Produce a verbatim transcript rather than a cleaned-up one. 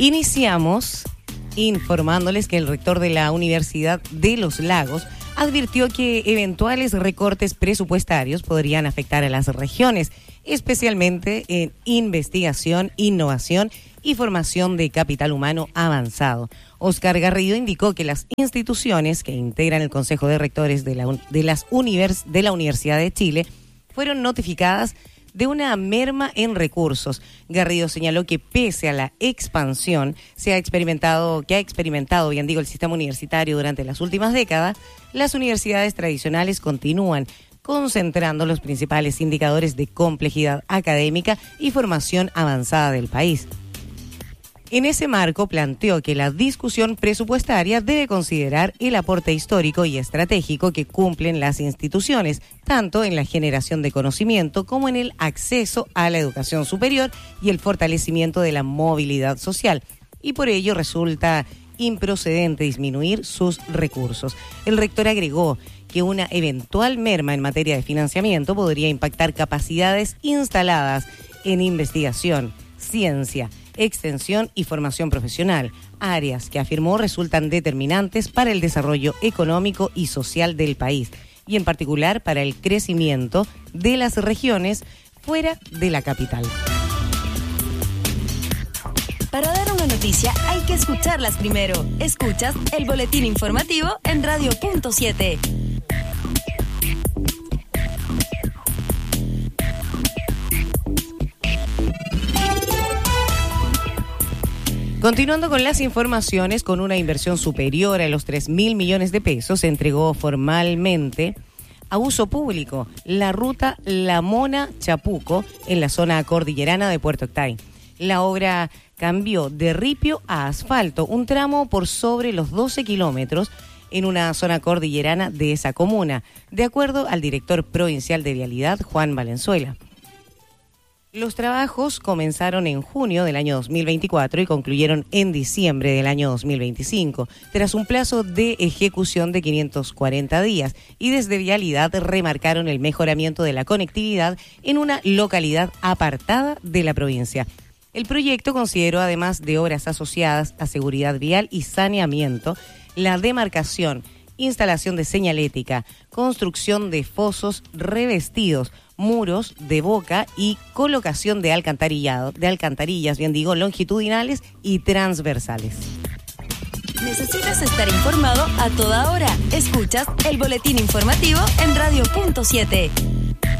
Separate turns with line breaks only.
Iniciamos informándoles que el rector de la Universidad de Los Lagos advirtió que eventuales recortes presupuestarios podrían afectar a las regiones, especialmente en investigación, innovación y formación de capital humano avanzado. Oscar Garrido indicó que las instituciones que integran el Consejo de Rectores de la, de las univers, de la Universidad de Chile fueron notificadas de una merma en recursos. Garrido señaló que pese a la expansión se ha experimentado, que ha experimentado, bien digo, el sistema universitario durante las últimas décadas, las universidades tradicionales continúan concentrando los principales indicadores de complejidad académica y formación avanzada del país. En ese marco planteó que la discusión presupuestaria debe considerar el aporte histórico y estratégico que cumplen las instituciones, tanto en la generación de conocimiento como en el acceso a la educación superior y el fortalecimiento de la movilidad social, y por ello resulta improcedente disminuir sus recursos. El rector agregó que una eventual merma en materia de financiamiento podría impactar capacidades instaladas en investigación, ciencia, extensión y formación profesional, áreas que afirmó resultan determinantes para el desarrollo económico y social del país, y en particular para el crecimiento de las regiones fuera de la capital.
Para dar una noticia hay que escucharlas primero. Escuchas el boletín informativo en Radio Punto siete.
Continuando con las informaciones, con una inversión superior a los tres mil millones de pesos, se entregó formalmente a uso público la ruta La Mona-Chapuco en la zona cordillerana de Puerto Octay. La obra cambió de ripio a asfalto, un tramo por sobre los doce kilómetros en una zona cordillerana de esa comuna, de acuerdo al director provincial de Vialidad, Juan Valenzuela. Los trabajos comenzaron en junio del año dos mil veinticuatro y concluyeron en diciembre del año dos mil veinticinco, tras un plazo de ejecución de quinientos cuarenta días, y desde Vialidad remarcaron el mejoramiento de la conectividad en una localidad apartada de la provincia. El proyecto consideró, además de obras asociadas a seguridad vial y saneamiento, la demarcación, instalación de señalética, construcción de fosos revestidos, muros de boca y colocación de alcantarillado, de alcantarillas, bien digo, longitudinales y transversales.
¿Necesitas estar informado a toda hora? Escuchas el boletín informativo en Radio Punto siete.